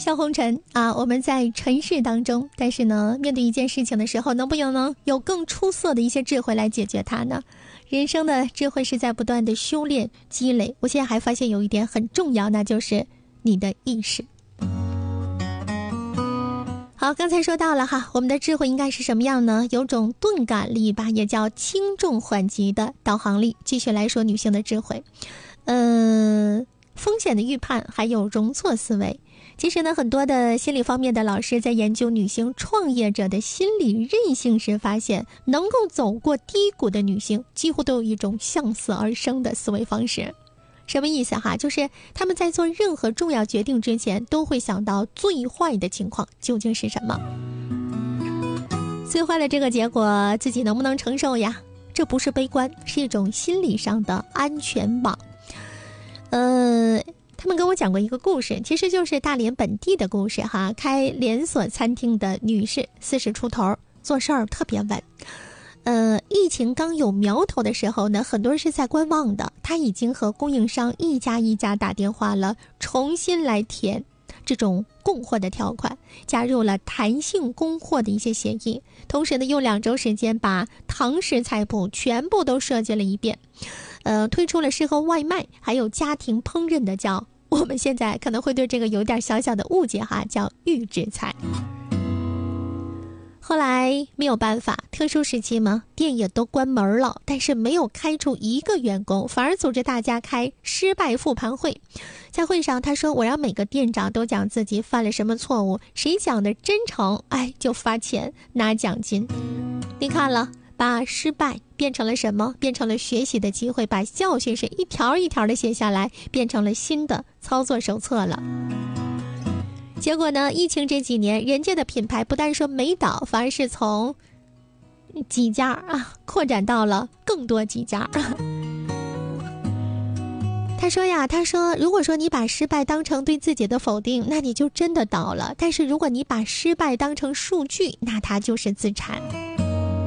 像红尘啊，我们在尘世当中，但是呢，面对一件事情的时候，能不能有更出色的一些智慧来解决它呢？人生的智慧是在不断的修炼积累。我现在还发现有一点很重要，那就是你的意识。好，刚才说到了哈，我们的智慧应该是什么样呢？有种钝感力吧，也叫轻重缓急的导航力。继续来说女性的智慧，风险的预判，还有容错思维。其实呢，很多的心理方面的老师在研究女性创业者的心理韧性时发现，能够走过低谷的女性几乎都有一种向死而生的思维方式。什么意思哈？就是他们在做任何重要决定之前都会想到最坏的情况究竟是什么，最坏的这个结果自己能不能承受呀？这不是悲观，是一种心理上的安全网。他们跟我讲过一个故事，其实就是大连本地的故事哈。开连锁餐厅的女士40出头，做事儿特别稳。疫情刚有苗头的时候呢，很多人是在观望的。她已经和供应商一家一家打电话了，重新来填这种供货的条款，加入了弹性供货的一些协议。同时呢，用2周时间把堂食菜谱全部都设计了一遍。推出了适合外卖还有家庭烹饪的，叫我们现在可能会对这个有点小小的误解哈，叫预制菜。后来没有办法，特殊时期嘛，店也都关门了，但是没有开除一个员工，反而组织大家开失败复盘会。在会上他说，我让每个店长都讲自己犯了什么错误，谁讲的真诚，就发钱拿奖金。你看了，把失败变成了什么？变成了学习的机会，把教训是一条一条的写下来，变成了新的操作手册了。结果呢，疫情这几年，人家的品牌不但说没倒，反而是从几家扩展到了更多几家。他说如果说你把失败当成对自己的否定，那你就真的倒了。但是如果你把失败当成数据，那它就是资产。